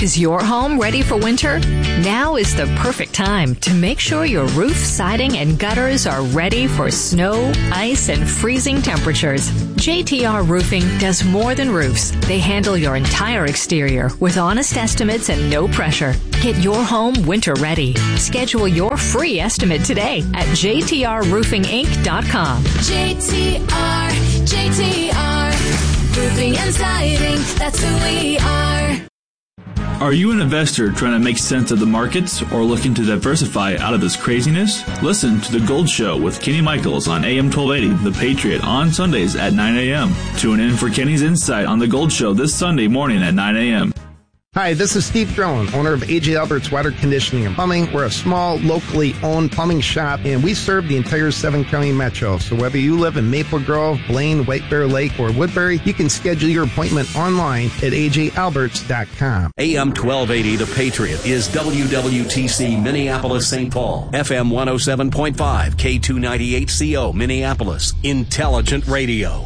Is your home ready for winter? Now is the perfect time to make sure your roof, siding, and gutters are ready for snow, ice, and freezing temperatures. JTR Roofing does more than roofs. They handle your entire exterior with honest estimates and no pressure. Get your home winter ready. Schedule your free estimate today at jtrroofinginc.com. JTR, Roofing and Siding, that's who we are. Are you an investor trying to make sense of the markets or looking to diversify out of this craziness? Listen to The Gold Show with Kenny Michaels on AM 1280, The Patriot, on Sundays at 9 a.m. Tune in for Kenny's insight on The Gold Show this Sunday morning at 9 a.m. Hi, this is Steve Drone, owner of A.J. Albert's Water Conditioning and Plumbing. We're a small, locally owned plumbing shop, and we serve the entire 7-county metro. So whether you live in Maple Grove, Blaine, White Bear Lake, or Woodbury, you can schedule your appointment online at ajalberts.com. AM 1280, The Patriot, is WWTC Minneapolis, St. Paul. FM 107.5, K298CO, Minneapolis. Intelligent radio.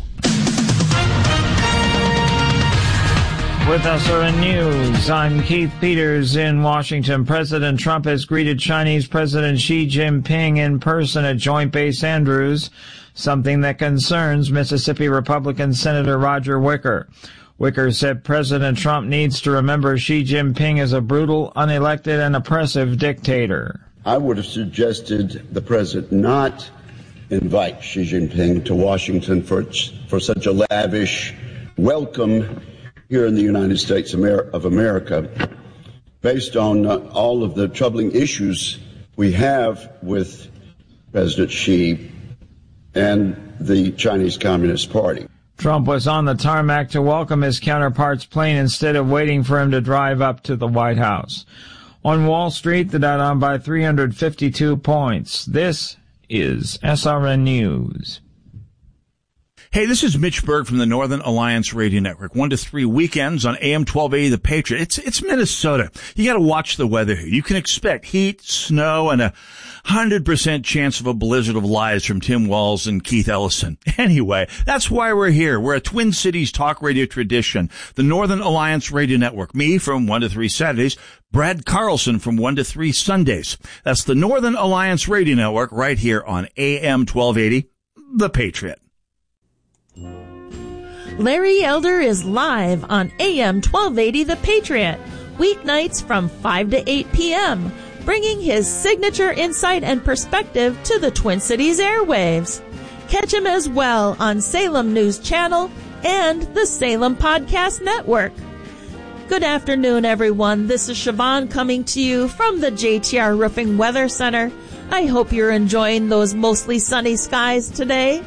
With SRN News, I'm Keith Peters in Washington. President Trump has greeted Chinese President Xi Jinping in person at Joint Base Andrews, something that concerns Mississippi Republican Senator Roger Wicker. Wicker said President Trump needs to remember Xi Jinping is a brutal, unelected, and oppressive dictator. I would have suggested the president not invite Xi Jinping to Washington for such a lavish welcome here in the United States of America, based on all of the troubling issues we have with President Xi and the Chinese Communist Party. Trump was on the tarmac to welcome his counterpart's plane instead of waiting for him to drive up to the White House. On Wall Street, the Dow down by 352 points. This is SRN News. Hey, this is Mitch Berg from the Northern Alliance Radio Network. 1 to 3 weekends on AM 1280, The Patriot. It's Minnesota. You got to watch the weather here. You can expect heat, snow, and 100% chance of a blizzard of lies from Tim Walz and Keith Ellison. Anyway, that's why we're here. We're a Twin Cities talk radio tradition. The Northern Alliance Radio Network. Me from 1 to 3 Saturdays. Brad Carlson from 1 to 3 Sundays. That's the Northern Alliance Radio Network right here on AM 1280, The Patriot. Larry Elder is live on AM 1280 The Patriot, weeknights from 5 to 8 p.m., bringing his signature insight and perspective to the Twin Cities airwaves. Catch him as well on Salem News Channel and the Salem Podcast Network. Good afternoon, everyone. This is Siobhan coming to you from the JTR Roofing Weather Center. I hope you're enjoying those mostly sunny skies today.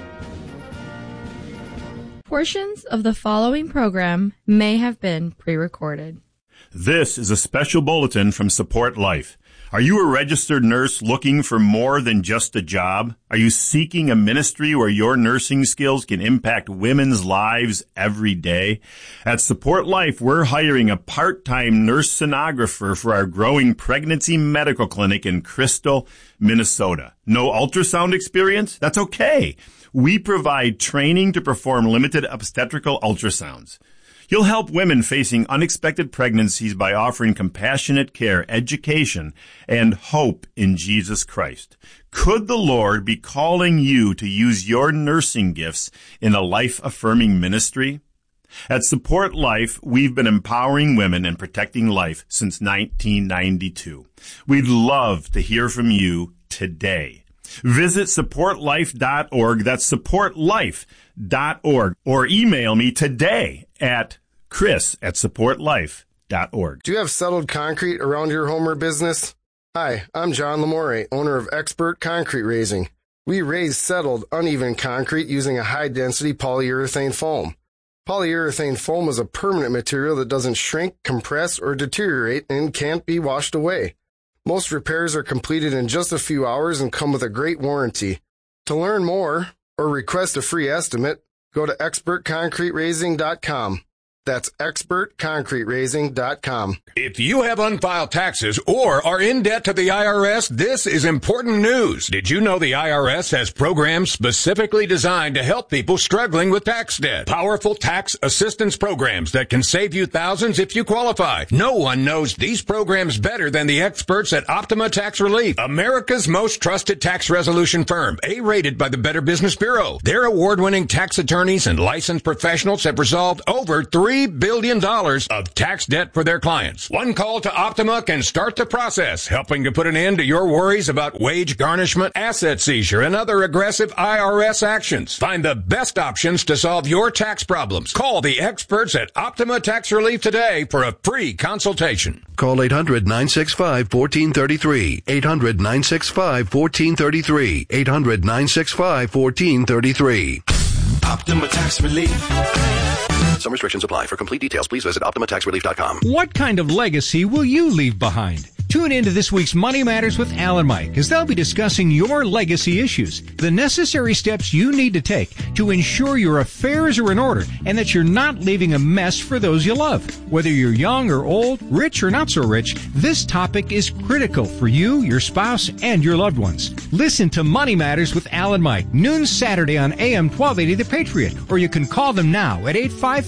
Portions of the following program may have been pre-recorded. This is a special bulletin from Support Life. Are you a registered nurse looking for more than just a job? Are you seeking a ministry where your nursing skills can impact women's lives every day? At Support Life, we're hiring a part-time nurse sonographer for our growing pregnancy medical clinic in Crystal, Minnesota. No ultrasound experience? That's okay. We provide training to perform limited obstetrical ultrasounds. You'll help women facing unexpected pregnancies by offering compassionate care, education, and hope in Jesus Christ. Could the Lord be calling you to use your nursing gifts in a life-affirming ministry? At Support Life, we've been empowering women and protecting life since 1992. We'd love to hear from you today. Visit supportlife.org. That's supportlife.org. Or email me today at chris@supportlife.org. Do you have settled concrete around your home or business? Hi, I'm John Lamore, owner of Expert Concrete Raising. We raise settled, uneven concrete using a high-density polyurethane foam. Polyurethane foam is a permanent material that doesn't shrink, compress, or deteriorate and can't be washed away. Most repairs are completed in just a few hours and come with a great warranty. To learn more or request a free estimate, go to expertconcreteraising.com. That's expertconcreteracing.com. If you have unfiled taxes or are in debt to the IRS, this is important news. Did you know the IRS has programs specifically designed to help people struggling with tax debt? Powerful tax assistance programs that can save you thousands if you qualify. No one knows these programs better than the experts at Optima Tax Relief, America's most trusted tax resolution firm, A-rated by the Better Business Bureau. Their award-winning tax attorneys and licensed professionals have resolved over $3 billion of tax debt for their clients. One call to Optima can start the process, helping to put an end to your worries about wage garnishment, asset seizure, and other aggressive IRS actions. Find the best options to solve your tax problems. Call the experts at Optima Tax Relief today for a free consultation. Call 800-965-1433. 800-965-1433. 800-965-1433. Optima Tax Relief. Some restrictions apply. For complete details, please visit OptimaTaxRelief.com. What kind of legacy will you leave behind? Tune in to this week's Money Matters with Al and Mike, as they'll be discussing your legacy issues, the necessary steps you need to take to ensure your affairs are in order and that you're not leaving a mess for those you love. Whether you're young or old, rich or not so rich, this topic is critical for you, your spouse, and your loved ones. Listen to Money Matters with Al and Mike, noon Saturday on AM 1280 The Patriot, or you can call them now at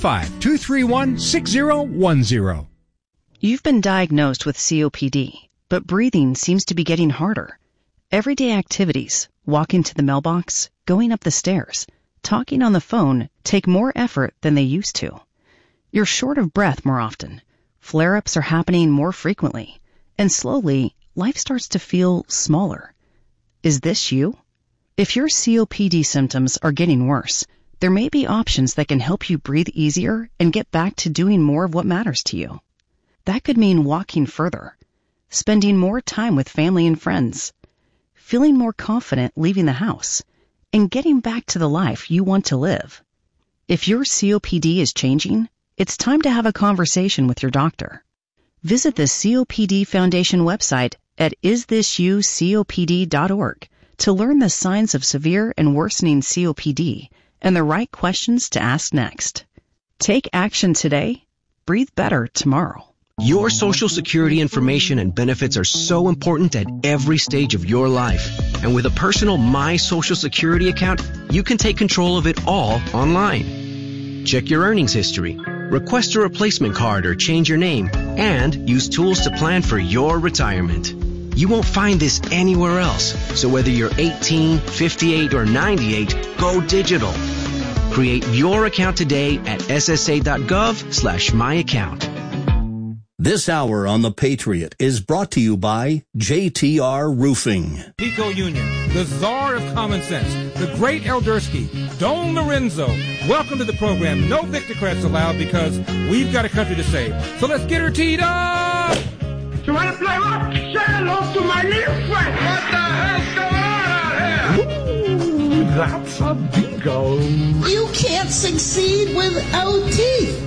855-231-6010. You've been diagnosed with COPD, but breathing seems to be getting harder. Everyday activities, walking to the mailbox, going up the stairs, talking on the phone take more effort than they used to. You're short of breath more often. Flare-ups are happening more frequently. And slowly, life starts to feel smaller. Is this you? If your COPD symptoms are getting worse, there may be options that can help you breathe easier and get back to doing more of what matters to you. That could mean walking further, spending more time with family and friends, feeling more confident leaving the house, and getting back to the life you want to live. If your COPD is changing, it's time to have a conversation with your doctor. Visit the COPD Foundation website at isthisyoucopd.org to learn the signs of severe and worsening COPD and the right questions to ask next. Take action today. Breathe better tomorrow. Your Social Security information and benefits are so important at every stage of your life. And with a personal My Social Security account, you can take control of it all online. Check your earnings history, request a replacement card or change your name, and use tools to plan for your retirement. You won't find this anywhere else. So whether you're 18, 58, or 98, go digital. Create your account today at ssa.gov/myaccount. This hour on The Patriot is brought to you by JTR Roofing. Pico Union, the czar of common sense, the great Eldersky, Don Lorenzo. Welcome to the program. No Victocrats allowed because we've got a country to save. So let's get her teed up! You want to play what? Say hello to my little friend. What the hell's going on out here? Ooh, that's a bingo. You can't succeed without teeth.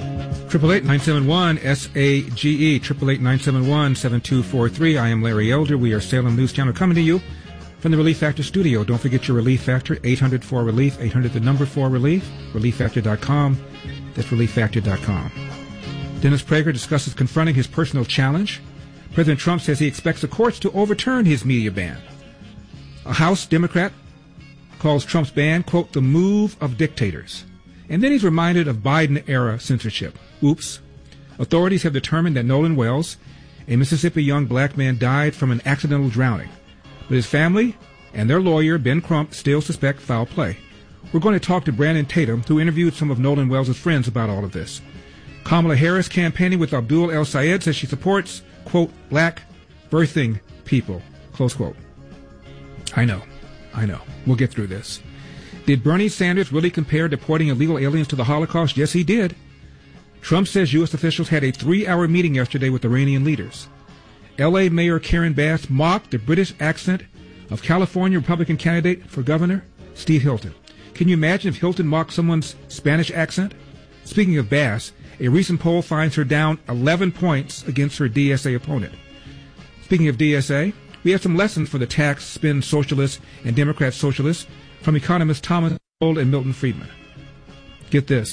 888-971-SAGE, 888-971-7243. I am Larry Elder. We are Salem News Channel coming to you from the Relief Factor studio. Don't forget your Relief Factor, 800-4RELIEF, 800-4RELIEF, ReliefFactor.com. That's ReliefFactor.com. Dennis Prager discusses confronting his personal challenge. President Trump says he expects the courts to overturn his media ban. A House Democrat calls Trump's ban, quote, the move of dictators. And then he's reminded of Biden-era censorship. Oops. Authorities have determined that Nolan Wells, a Mississippi young black man, died from an accidental drowning. But his family and their lawyer, Ben Crump, still suspect foul play. We're going to talk to Brandon Tatum, who interviewed some of Nolan Wells' friends about all of this. Kamala Harris, campaigning with Abdul El Sayed, says she supports, quote, black birthing people, close quote. I know. We'll get through this. Did Bernie Sanders really compare deporting illegal aliens to the Holocaust? Yes, he did. Trump says U.S. officials had a 3-hour meeting yesterday with Iranian leaders. L.A. Mayor Karen Bass mocked the British accent of California Republican candidate for governor, Steve Hilton. Can you imagine if Hilton mocked someone's Spanish accent? Speaking of Bass, a recent poll finds her down 11 points against her DSA opponent. Speaking of DSA, we have some lessons for the tax spin socialists and Democrat socialists from economists Thomas Sowell and Milton Friedman. Get this.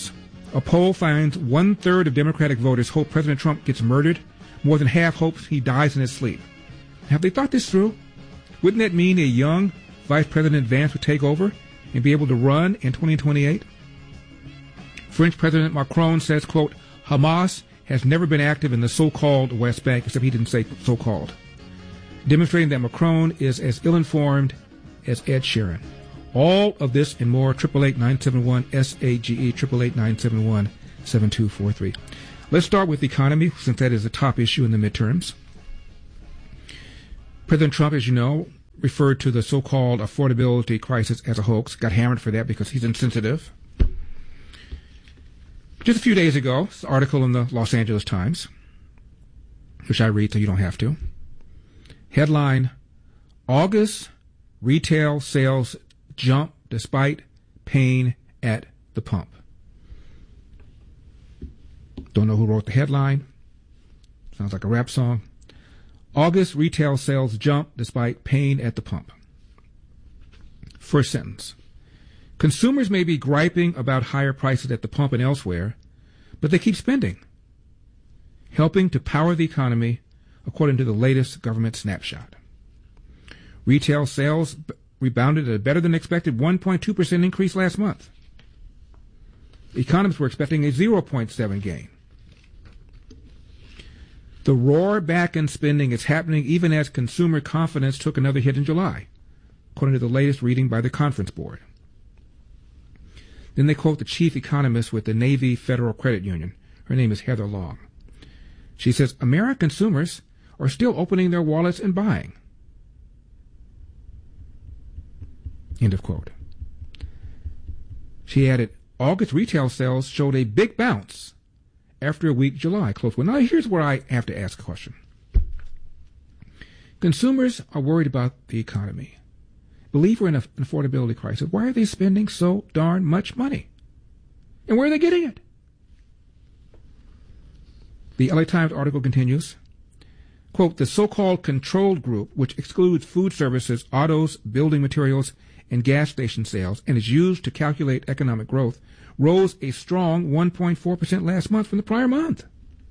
A poll finds 1/3 of Democratic voters hope President Trump gets murdered. More than half hopes he dies in his sleep. Have they thought this through? Wouldn't that mean a young Vice President Vance would take over and be able to run in 2028? French President Macron says, quote, Hamas has never been active in the so-called West Bank, except he didn't say so-called, demonstrating that Macron is as ill-informed as Ed Sheeran. All of this and more, 888-971-SAGE, 888-971-7243. Let's start with the economy, since that is the top issue in the midterms. President Trump, as you know, referred to the so-called affordability crisis as a hoax, got hammered for that because he's insensitive. Just a few days ago, this article in the Los Angeles Times, which I read so you don't have to. Headline, August retail sales jump despite pain at the pump. Don't know who wrote the headline. Sounds like a rap song. August retail sales jump despite pain at the pump. First sentence. Consumers may be griping about higher prices at the pump and elsewhere, but they keep spending, helping to power the economy, according to the latest government snapshot. Retail sales rebounded at a better-than-expected 1.2% increase last month. Economists were expecting a 0.7 gain. The roar back in spending is happening even as consumer confidence took another hit in July, according to the latest reading by the Conference Board. Then they quote the chief economist with the Navy Federal Credit Union. Her name is Heather Long. She says, American consumers are still opening their wallets and buying. End of quote. She added, August retail sales showed a big bounce after a weak July. Close one. Now, here's where I have to ask a question. Consumers are worried about the economy. Believe we're in an affordability crisis. Why are they spending so darn much money? And where are they getting it? The LA Times article continues, quote, the so-called controlled group, which excludes food services, autos, building materials, and gas station sales, and is used to calculate economic growth, rose a strong 1.4% last month from the prior month.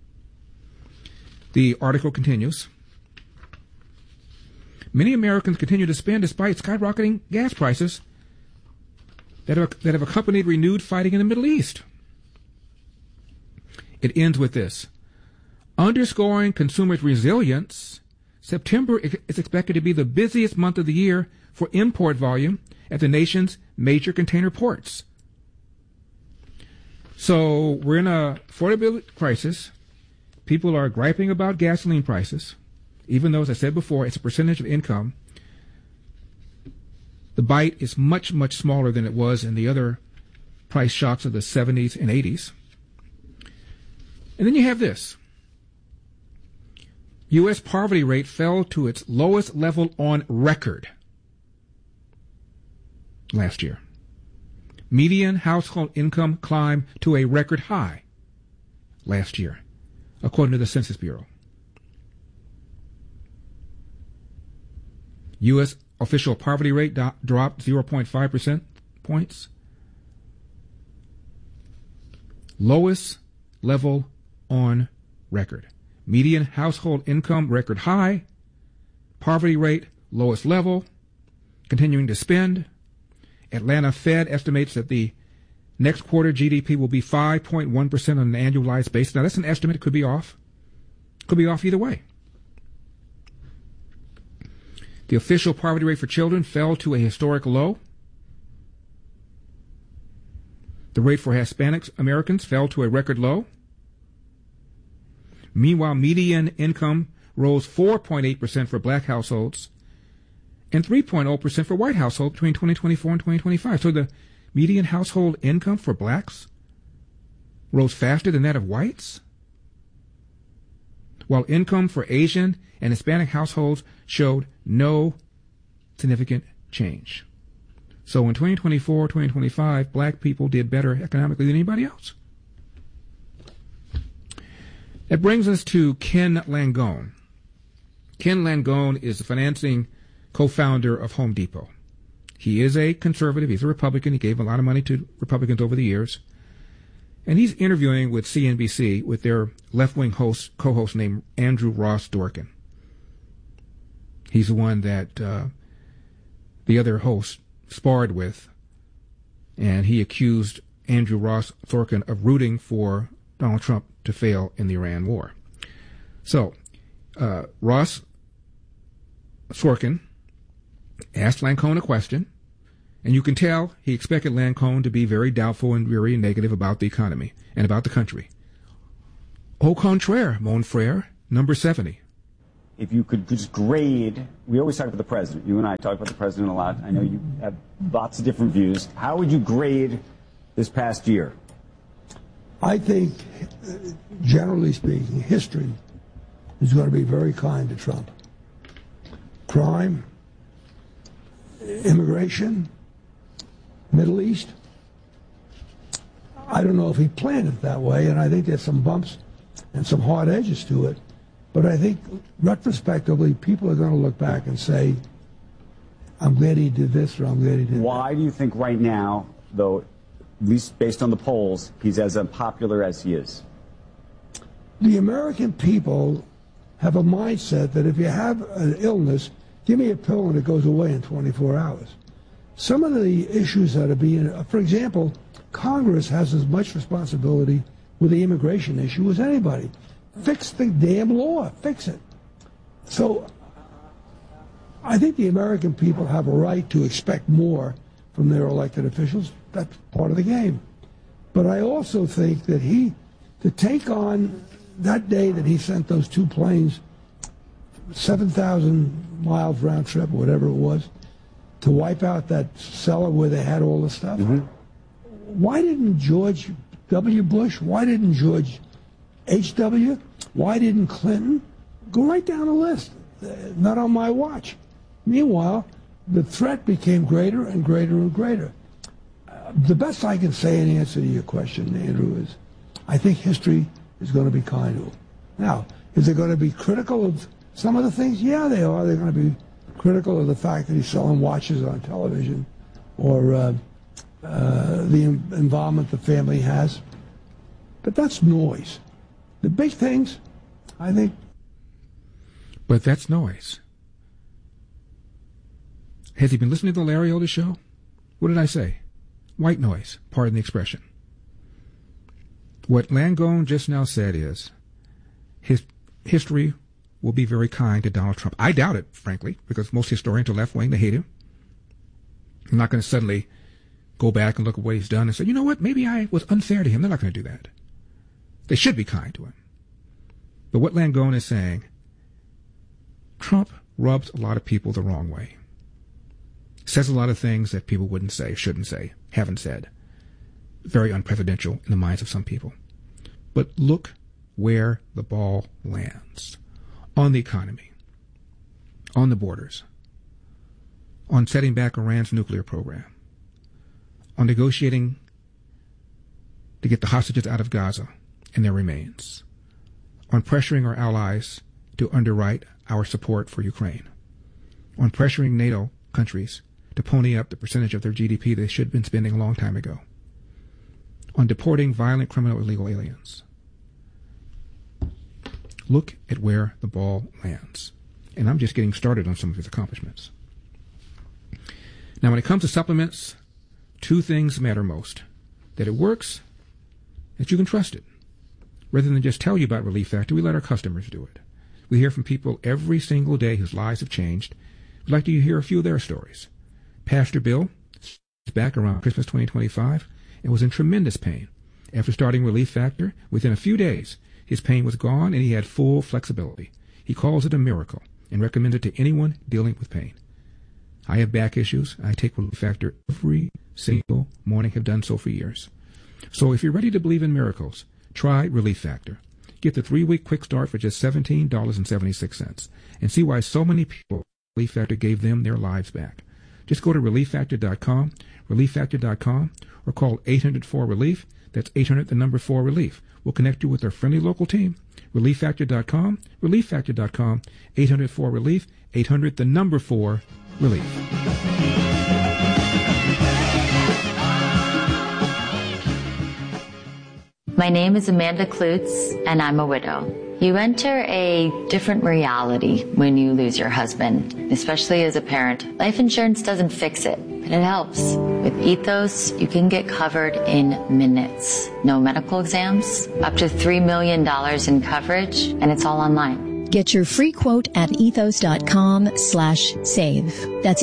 The article continues. Many Americans continue to spend despite skyrocketing gas prices that have accompanied renewed fighting in the Middle East. It ends with this. Underscoring consumers' resilience, September is expected to be the busiest month of the year for import volume at the nation's major container ports. So we're in a affordability crisis. People are griping about gasoline prices, even though, as I said before, it's a percentage of income. The bite is much, much smaller than it was in the other price shocks of the 70s and 80s. And then you have this. U.S. poverty rate fell to its lowest level on record last year. Median household income climbed to a record high last year, according to the Census Bureau. U.S. official poverty rate dropped 0.5% points. Lowest level on record. Median household income record high. Poverty rate lowest level. Continuing to spend. Atlanta Fed estimates that the next quarter GDP will be 5.1% on an annualized basis. Now, that's an estimate. It could be off. Could be off either way. The official poverty rate for children fell to a historic low. The rate for Hispanic Americans fell to a record low. Meanwhile, median income rose 4.8% for black households and 3.0% for white households between 2024 and 2025. So the median household income for blacks rose faster than that of whites, while income for Asian and Hispanic households showed no significant change. So in 2024, 2025, black people did better economically than anybody else. That brings us to Ken Langone. Ken Langone is the financing co-founder of Home Depot. He is a conservative. He's a Republican. He gave a lot of money to Republicans over the years. And he's interviewing with CNBC with their left-wing co-host named Andrew Ross Sorkin. He's the one that the other host sparred with, and he accused Andrew Ross Sorkin of rooting for Donald Trump to fail in the Iran war. So, Ross Sorkin asked Lancome a question, and you can tell he expected Lancome to be very doubtful and very negative about the economy and about the country. Au contraire, mon frère, number 70. If you could just grade, we always talk about the president. You and I talk about the president a lot. I know you have lots of different views. How would you grade this past year? I think, generally speaking, history is going to be very kind to Trump. Crime, immigration, Middle East. I don't know if he planned it that way, and I think there's some bumps and some hard edges to it. But I think, retrospectively, people are going to look back and say, I'm glad he did this or I'm glad he did that. Why do you think right now, though, at least based on the polls, he's as unpopular as he is? The American people have a mindset that if you have an illness, give me a pill and it goes away in 24 hours. Some of the issues that are being, for example, Congress has as much responsibility with the immigration issue as anybody. Fix the damn law. Fix it. So I think the American people have a right to expect more from their elected officials. That's part of the game. But I also think that to take on that day that he sent those two planes, 7,000 miles round trip, or whatever it was, to wipe out that cellar where they had all the stuff. Mm-hmm. Why didn't George W. Bush, why didn't George H.W., why didn't Clinton? Go right down the list. Not on my watch. Meanwhile, the threat became greater and greater and greater. The best I can say in answer to your question, Andrew, is I think history is going to be kind to him. Now, is it going to be critical of some of the things? Yeah, they are. They're going to be critical of the fact that he's selling watches on television or the involvement the family has. But that's noise. The big things, I think. But that's noise. Has he been listening to the Larry Elder Show? What did I say? White noise, pardon the expression. What Langone just now said is his history will be very kind to Donald Trump. I doubt it, frankly, because most historians are left-wing. They hate him. I'm not going to suddenly go back and look at what he's done and say, you know what, maybe I was unfair to him. They're not going to do that. They should be kind to him. But what Langone is saying, Trump rubs a lot of people the wrong way. Says a lot of things that people wouldn't say, shouldn't say, haven't said. Very unpresidential in the minds of some people. But look where the ball lands. On the economy. On the borders. On setting back Iran's nuclear program. On negotiating to get the hostages out of Gaza and their remains. On pressuring our allies to underwrite our support for Ukraine. On pressuring NATO countries to pony up the percentage of their GDP they should have been spending a long time ago. On deporting violent criminal illegal aliens. Look at where the ball lands. And I'm just getting started on some of his accomplishments. Now, when it comes to supplements, two things matter most. That it works, that you can trust it. Rather than just tell you about Relief Factor, we let our customers do it. We hear from people every single day whose lives have changed. We'd like to hear a few of their stories. Pastor Bill is back around Christmas 2025 and was in tremendous pain. After starting Relief Factor, within a few days, his pain was gone and he had full flexibility. He calls it a miracle and recommends it to anyone dealing with pain. I have back issues. I take Relief Factor every single morning, have done so for years. So if you're ready to believe in miracles, try Relief Factor. Get the 3-week quick start for just $17.76 and see why so many people Relief Factor gave them their lives back. Just go to ReliefFactor.com, ReliefFactor.com, or call 800-4-RELIEF. That's 800-4-RELIEF. We'll connect you with our friendly local team. ReliefFactor.com, ReliefFactor.com, 800-4-RELIEF, 800-4-RELIEF. My name is Amanda Klutz, and I'm a widow. You enter a different reality when you lose your husband, especially as a parent. Life insurance doesn't fix it, but it helps. With Ethos, you can get covered in minutes. No medical exams, up to $3 million in coverage, and it's all online. Get your free quote at ethos.com/save. That's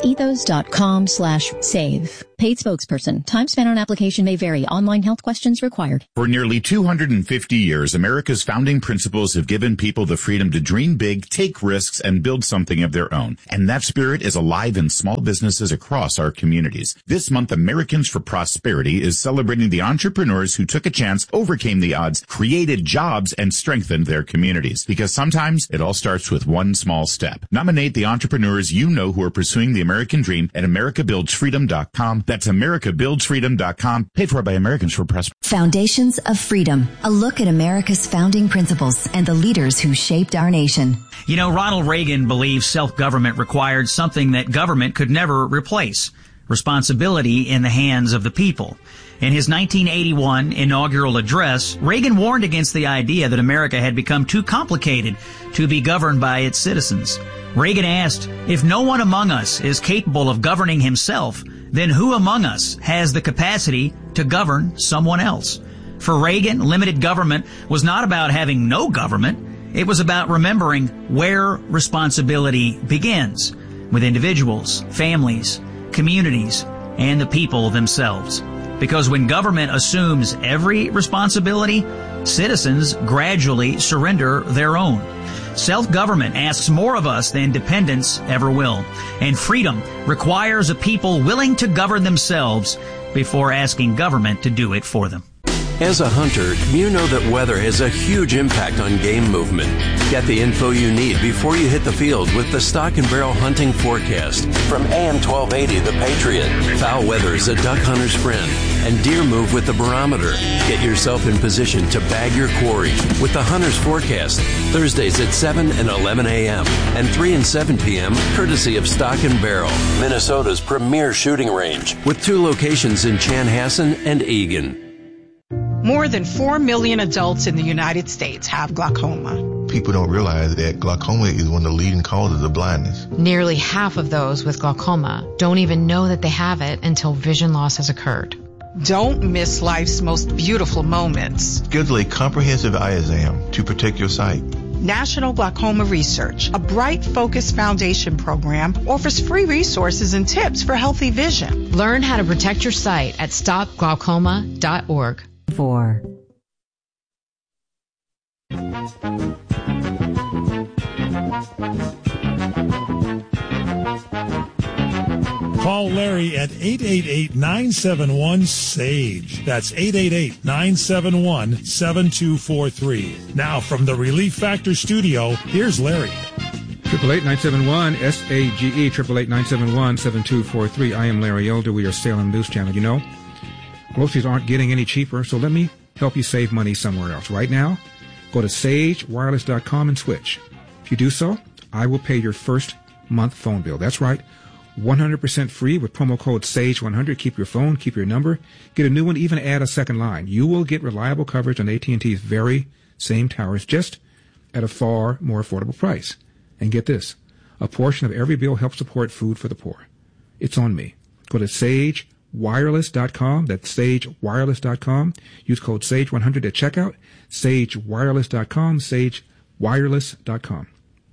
ethos.com/save. Paid spokesperson. Time spent on application may vary. Online health questions required. For nearly 250 years, America's founding principles have given people the freedom to dream big, take risks, and build something of their own. And that spirit is alive in small businesses across our communities. This month, Americans for Prosperity is celebrating the entrepreneurs who took a chance, overcame the odds, created jobs, and strengthened their communities. Because sometimes it all starts with one small step. Nominate the entrepreneurs you know who are pursuing the American dream at americabuildsfreedom.com. That's americabuildsfreedom.com. Paid for by Americans for Prosperity. Foundations of Freedom. A look at America's founding principles and the leaders who shaped our nation. You know, Ronald Reagan believed self-government required something that government could never replace: responsibility in the hands of the people. In his 1981 inaugural address, Reagan warned against the idea that America had become too complicated to be governed by its citizens. Reagan asked, if no one among us is capable of governing himself, then who among us has the capacity to govern someone else? For Reagan, limited government was not about having no government. It was about remembering where responsibility begins, with individuals, families, communities, and the people themselves. Because when government assumes every responsibility, citizens gradually surrender their own. Self-government asks more of us than dependence ever will. And freedom requires a people willing to govern themselves before asking government to do it for them. As a hunter, you know that weather has a huge impact on game movement. Get the info you need before you hit the field with the Stock and Barrel Hunting Forecast from AM 1280 The Patriot. Foul weather is a duck hunter's friend, and deer move with the barometer. Get yourself in position to bag your quarry with the Hunter's Forecast, Thursdays at 7 and 11 a.m. and 3 and 7 p.m. courtesy of Stock and Barrel, Minnesota's premier shooting range, with 2 locations in Chanhassen and Eagan. More than 4 million adults in the United States have glaucoma. People don't realize that glaucoma is one of the leading causes of blindness. Nearly half of those with glaucoma don't even know that they have it until vision loss has occurred. Don't miss life's most beautiful moments. Schedule a comprehensive eye exam to protect your sight. National Glaucoma Research, a Bright Focus Foundation program, offers free resources and tips for healthy vision. Learn how to protect your sight at stopglaucoma.org. 4. Call Larry at 888-971-SAGE. That's 888-971-7243. Now from the Relief Factor studio, here's Larry. 888-971-SAGE, 888-971-7243. I am Larry Elder. We are Salem News Channel. You know, groceries aren't getting any cheaper, so let me help you save money somewhere else. Right now, go to sagewireless.com and switch. If you do so, I will pay your first month phone bill. That's right, 100% free with promo code SAGE100. Keep your phone, keep your number, get a new one, even add a second line. You will get reliable coverage on AT&T's very same towers, just at a far more affordable price. And get this, a portion of every bill helps support food for the poor. It's on me. Go to sagewireless.com. That's sagewireless.com. Use code SAGE100 at checkout. sagewireless.com. sagewireless.com.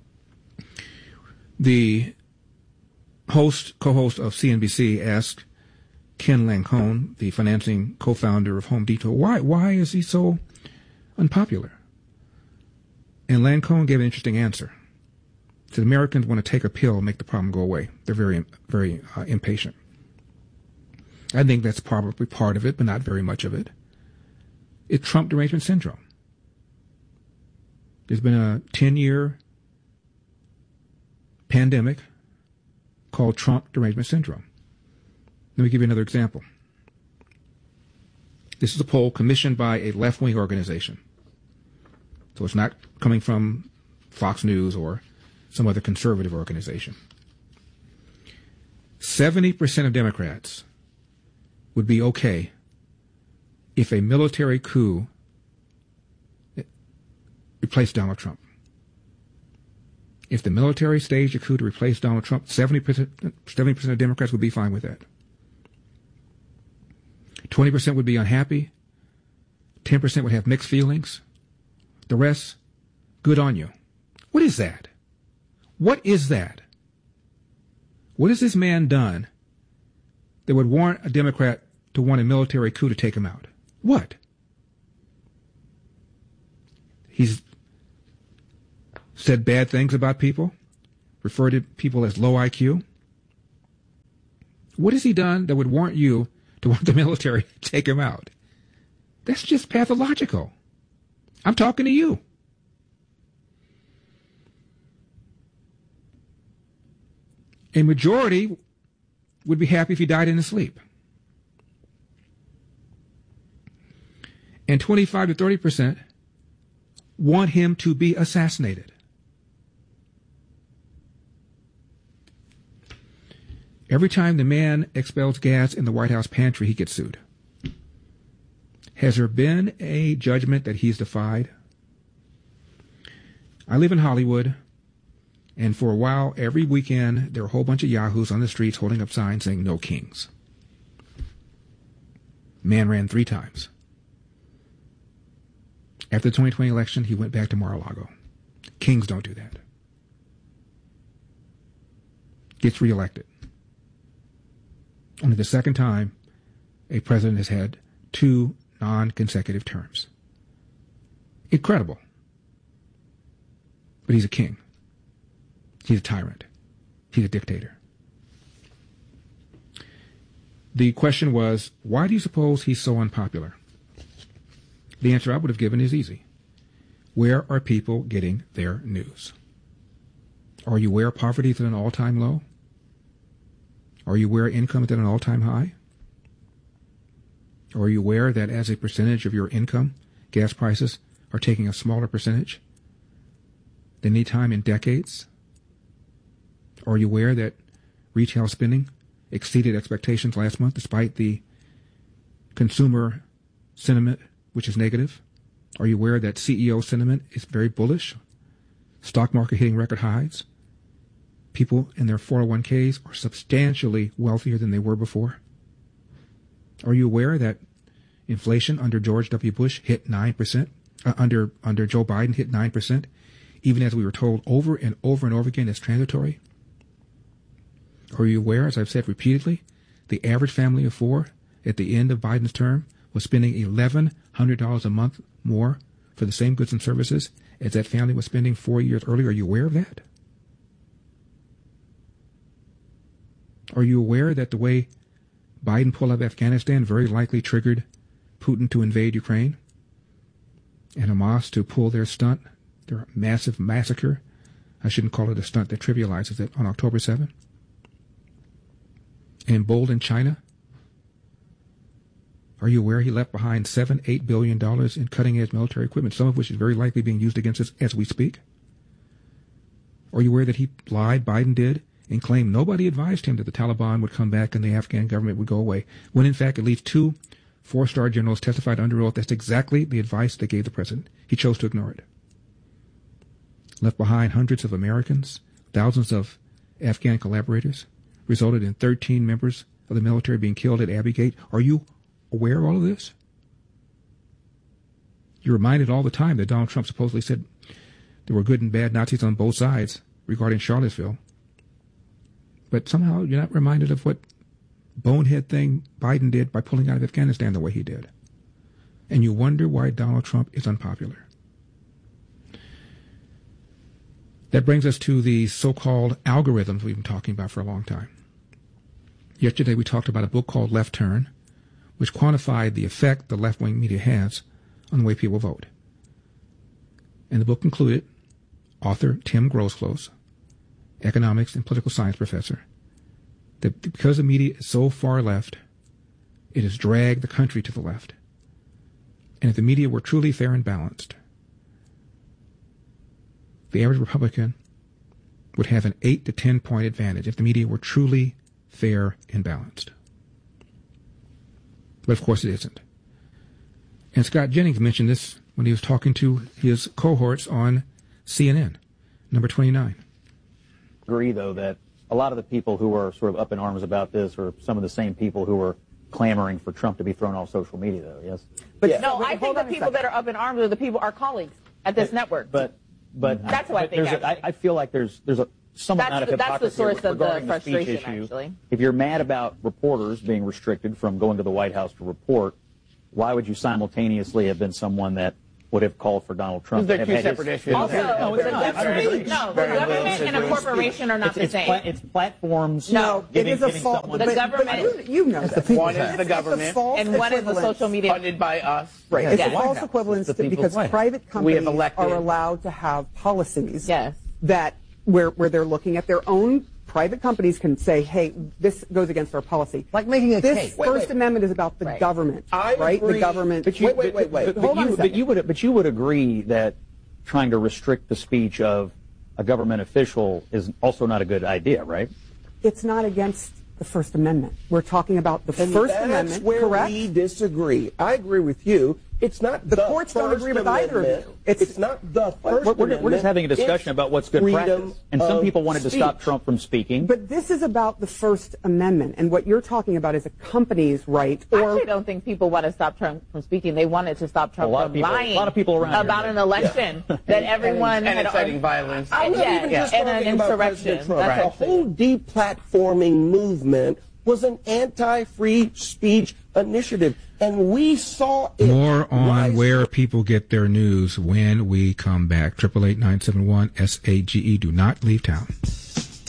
The co-host of CNBC asked Ken Lancome, the financing co-founder of Home Depot, why is he so unpopular? And Lancome gave an interesting answer. He said Americans want to take a pill and make the problem go away. They're very, very impatient. I think that's probably part of it, but not very much of it. It's Trump derangement syndrome. There's been a 10-year pandemic called Trump derangement syndrome. Let me give you another example. This is a poll commissioned by a left-wing organization. So it's not coming from Fox News or some other conservative organization. 70% of Democrats would be okay if a military coup replace Donald Trump. If the military staged a coup to replace Donald Trump, 70% of Democrats would be fine with that. 20% would be unhappy. 10% would have mixed feelings. The rest, good on you. What is that? What is that? What has this man done that would warrant a Democrat to want a military coup to take him out? What? He's said bad things about people, referred to people as low IQ. What has he done that would warrant you to want the military to take him out? That's just pathological. I'm talking to you. A majority would be happy if he died in his sleep. And 25 to 30% want him to be assassinated. Every time the man expels gas in the White House pantry, he gets sued. Has there been a judgment that he's defied? I live in Hollywood, and for a while, every weekend, there were a whole bunch of yahoos on the streets holding up signs saying, "No kings." Man ran 3 times. After the 2020 election, he went back to Mar-a-Lago. Kings don't do that. Gets reelected. Only the second time a president has had 2 non-consecutive terms. Incredible. But he's a king. He's a tyrant. He's a dictator. The question was, why do you suppose he's so unpopular? The answer I would have given is easy. Where are people getting their news? Are you aware poverty is at an all-time low? Are you aware income is at an all-time high? Are you aware that as a percentage of your income, gas prices are taking a smaller percentage than any time in decades? Are you aware that retail spending exceeded expectations last month despite the consumer sentiment, which is negative? Are you aware that CEO sentiment is very bullish? Stock market hitting record highs? People in their 401ks are substantially wealthier than they were before. Are you aware that inflation under George W. Bush hit 9%? Under Joe Biden hit 9%, even as we were told over and over and over again it's transitory? Are you aware, as I've said repeatedly, the average family of 4 at the end of Biden's term was spending $1,100 a month more for the same goods and services as that family was spending 4 years earlier? Are you aware of that? Are you aware that the way Biden pulled out of Afghanistan very likely triggered Putin to invade Ukraine and Hamas to pull their stunt, their massive massacre? I shouldn't call it a stunt that trivializes it, on October 7th. And emboldened China? Are you aware he left behind $7-8 billion in cutting-edge military equipment, some of which is very likely being used against us as we speak? Are you aware that he lied, Biden did, and claimed nobody advised him that the Taliban would come back and the Afghan government would go away, when in fact at least 2 4-star generals testified under oath that's exactly the advice they gave the president. He chose to ignore it. Left behind hundreds of Americans, thousands of Afghan collaborators, resulted in 13 members of the military being killed at Abbey Gate. Are you aware of all of this? You're reminded all the time that Donald Trump supposedly said there were good and bad Nazis on both sides regarding Charlottesville. But somehow you're not reminded of what bonehead thing Biden did by pulling out of Afghanistan the way he did. And you wonder why Donald Trump is unpopular. That brings us to the so-called algorithms we've been talking about for a long time. Yesterday we talked about a book called Left Turn, which quantified the effect the left-wing media has on the way people vote. And the book included author Tim Grosclose, economics and political science professor, that because the media is so far left, it has dragged the country to the left. And if the media were truly fair and balanced, the average Republican would have an 8 to 10 point advantage if the media were truly fair and balanced. But of course it isn't. And Scott Jennings mentioned this when he was talking to his cohorts on CNN. Number 29. Agree, though, that a lot of the people who are sort of up in arms about this are some of the same people who are clamoring for Trump to be thrown off social media, though, yes? But no, I think the people that are up in arms are the people, our colleagues at this network. But that's what I think. I feel like there's some amount of hypocrisy that's the source of the frustration, issue. actually. If you're mad about reporters being restricted from going to the White House to report, why would you simultaneously have been someone that would have called for Donald Trump? They're two separate issues. Also, the government and a corporation are not the same. It's platforms. No, it is a false. The government, you know that. One is the government, and one is the social media funded by us. Right. It's a false equivalence because private companies are allowed to have policies that where they're looking at their own. Private companies can say, hey, this goes against our policy. Like making a cake. This First Amendment is about the government, right? Agree. The government. But you would agree that trying to restrict the speech of a government official is also not a good idea, right? It's not against the First Amendment. We're talking about the First Amendment, that's where correct? we disagree. I agree with you. It's not the courts don't agree with either of you. It's not the First Amendment. We're just having a discussion about what's good practice. And some people wanted to stop Trump from speaking. But this is about the First Amendment. And what you're talking about is a company's right. I actually don't think people want to stop Trump from speaking. They wanted to stop Trump from lying a lot of people around about an election that everyone and had inciting violence. I'm not even just and talking an about insurrection. President Trump. The whole deplatforming movement was an anti-free speech initiative, and we saw it. More on where people get their news when we come back. 888-971-SAGE. Do not leave town.